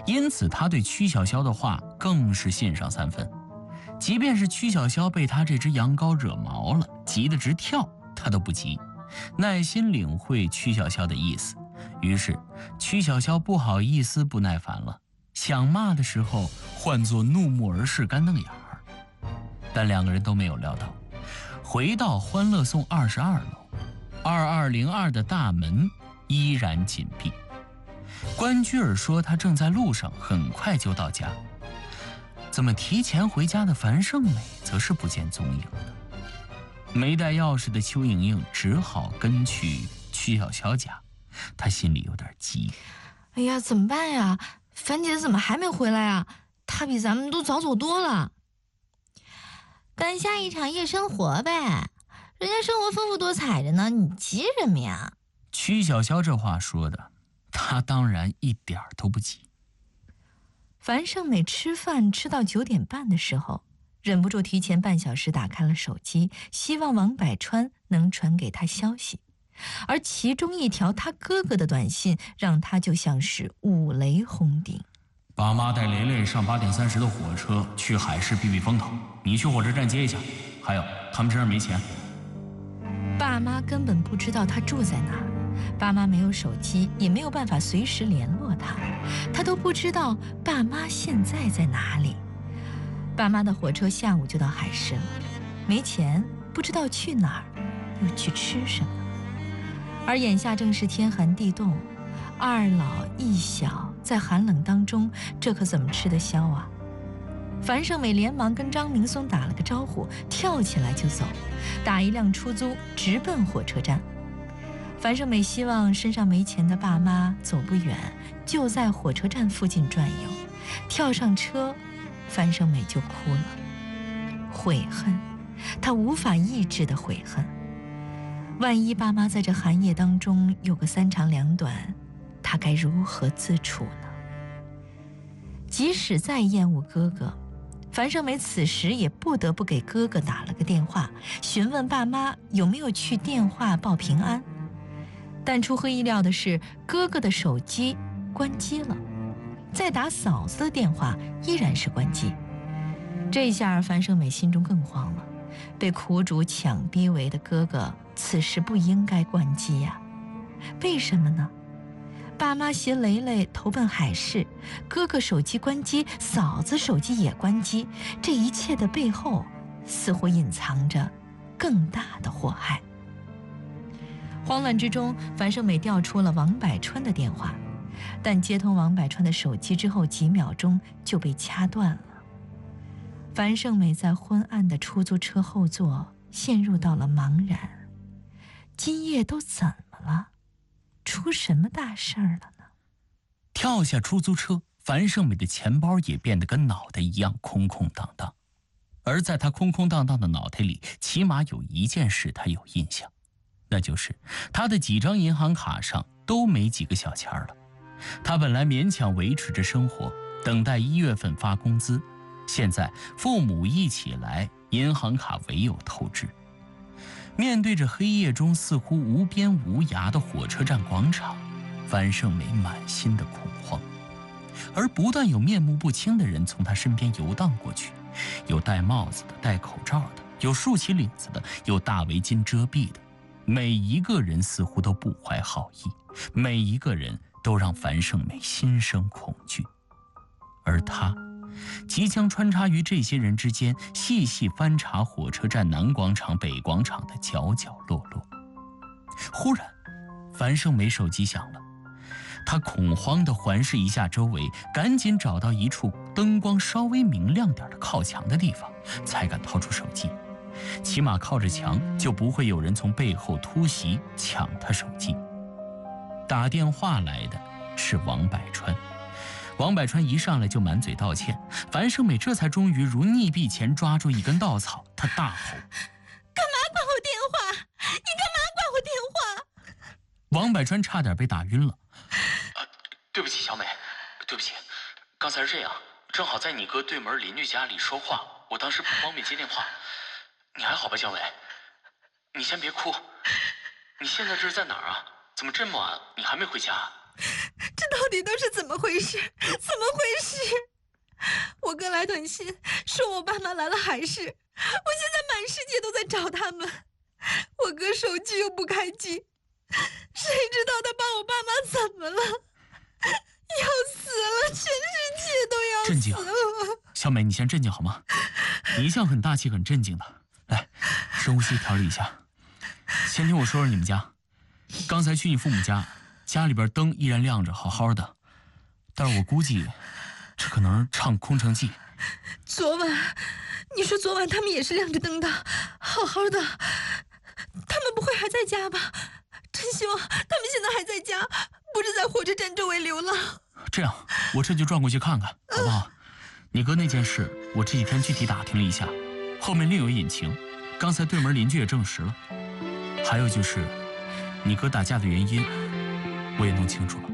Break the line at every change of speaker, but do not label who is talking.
因此他对曲筱绡的话更是信上3分。即便是曲筱绡被他这只羊羔惹毛了，急得直跳，他都不急，耐心领会曲筱绡的意思。于是曲筱绡不好意思不耐烦了，想骂的时候换作怒目而视干瞪眼儿。但2个人都没有料到，回到欢乐颂22楼，2202的大门依然紧闭。关雎尔说他正在路上，很快就到家。怎么提前回家的樊胜美则是不见踪影了。没带钥匙的邱莹莹只好跟去曲筱绡家，她心里有点急。
哎呀，怎么办呀？樊姐怎么还没回来啊？她比咱们都早走多了。
赶下一场夜生活呗，人家生活丰富多彩着呢，你急什么呀？
曲筱绡这话说的，她当然一点都不急。
樊胜美吃饭吃到9点半的时候，忍不住提前半小时打开了手机，希望王百川能传给他消息。而其中一条他哥哥的短信让他就像是五雷轰顶。
爸妈带雷雷上8点30的火车去海市避避风头，你去火车站接一下。还有，他们身上没钱。
爸妈根本不知道他住在哪儿，爸妈没有手机，也没有办法随时联络他，他都不知道爸妈现在在哪里。爸妈的火车下午就到海市了，没钱，不知道去哪儿，又去吃什么。而眼下正是天寒地冻，2老1小在寒冷当中，这可怎么吃得消啊？樊胜美连忙跟张明松打了个招呼，跳起来就走，打一辆出租直奔火车站。樊胜美希望身上没钱的爸妈走不远，就在火车站附近转悠。跳上车，樊胜美就哭了，悔恨，她无法抑制的悔恨。万一爸妈在这寒夜当中有个3长2短，她该如何自处呢？即使再厌恶哥哥，樊胜美此时也不得不给哥哥打了个电话，询问爸妈有没有去电话报平安。但出乎意料的是，哥哥的手机关机了，再打嫂子的电话依然是关机。这下樊胜美心中更慌了，被苦主强逼为的哥哥此时不应该关机呀。为什么呢？爸妈携雷雷投奔海市，哥哥手机关机，嫂子手机也关机，这一切的背后似乎隐藏着更大的祸害。慌乱之中，樊胜美调出了王百川的电话，但接通王百川的手机之后几秒钟就被掐断了。樊胜美在昏暗的出租车后座陷入到了茫然，今夜都怎么了？出什么大事儿了呢？
跳下出租车，樊胜美的钱包也变得跟脑袋一样空空荡荡。而在她空空荡荡的脑袋里，起码有一件事她有印象，那就是她的几张银行卡上都没几个小钱了。她本来勉强维持着生活，等待1月份发工资，现在父母一起来，银行卡唯有透支。面对着黑夜中似乎无边无涯的火车站广场，樊胜美满心的恐慌。而不断有面目不清的人从她身边游荡过去，有戴帽子的，戴口罩的，有竖起领子的，有大围巾遮蔽的，每一个人似乎都不怀好意，每一个人都让樊胜美心生恐惧。而她即将穿插于这些人之间，细细翻查火车站南广场、北广场的角角落落。忽然，樊胜美手机响了，她恐慌地环视一下周围，赶紧找到一处灯光稍微明亮点的靠墙的地方，才敢掏出手机。起码靠着墙，就不会有人从背后突袭抢她手机。打电话来的是王百川。王百川一上来就满嘴道歉，樊胜美这才终于如溺毙前抓住一根稻草，她大吼：“
干嘛挂我电话？你干嘛挂我电话？”
王百川差点被打晕了。
对不起，小美，对不起，刚才是这样，正好在你哥对门邻居家里说话，我当时不方便接电话。你还好吧，小美？你先别哭。你现在这是在哪儿啊？怎么这么晚你还没回家？
这到底
底都是怎么回事？怎么回事？我哥来短信说我爸妈来了海市，我现在满世界都在找他们，我哥手机又不开机，谁知道他把我爸妈怎么了？要死了，全世界都要
镇静
死了。
小美，你先镇静好吗？你一向很大气很镇静的，来，深呼吸调理一下。先听我说说你们家。刚才去你父母家，家里边灯依然亮着，好好的，但是我估计这可能是唱空城计。
昨晚，你说昨晚他们也是亮着灯的，好好的，他们不会还在家吧？真希望他们现在还在家，不是在火车站周围流浪。
这样，我这就转过去看看，好不好？你哥那件事，我这几天具体打听了一下，后面另有隐情，刚才对门邻居也证实了。还有就是，你哥打架的原因，我也弄清楚了。